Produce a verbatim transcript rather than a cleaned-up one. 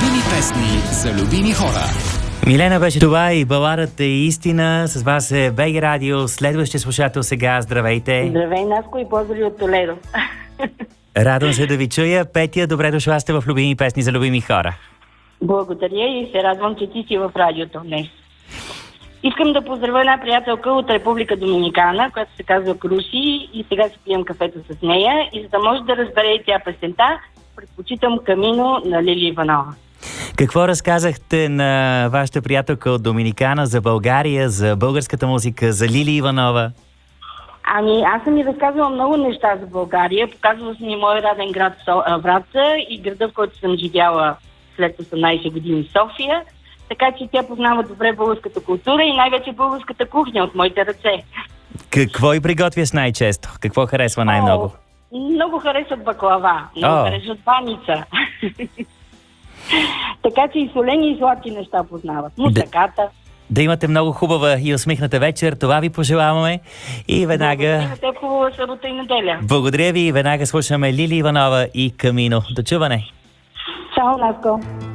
Любими песни за любими хора. Милена беше това и баладата е истина. С вас е БГ Радио. Следващия слушател сега. Здравейте. Здравей, Наско, и поздрави от Толедо. Радвам се да ви чуя. Петя, добре дошла сте в Любими песни за любими хора. Благодаря и се радвам, че ти си в радиото днес. Искам да поздравя една приятелка от Република Доминикана, която се казва Круси, и сега си пием кафето с нея, и за да може да разбере и тя песента, предпочитам Камино на Лили Иванова. Какво разказахте на вашата приятелка от Доминикана за България, за българската музика, за Лили Иванова? Ами, аз съм и разказвала много неща за България. Показвала съм и мой роден град Враца и града, в който съм живяла след осемнайсет години, София. Така че тя познава добре българската култура и най-вече българската кухня от моите ръце. Какво и приготвя с най-често? Какво харесва най-много? О, много харесват баклава, много О. харесват баница. Така че и солени и сладки неща познават. Мусаката. Да имате много хубава и усмихната вечер. Това ви пожелаваме. И веднага... Благодаря те, хубава събота и неделя. Благодаря ви и веднага слушаме Лили Иванова и Камино. До чуване! Чао, Наско!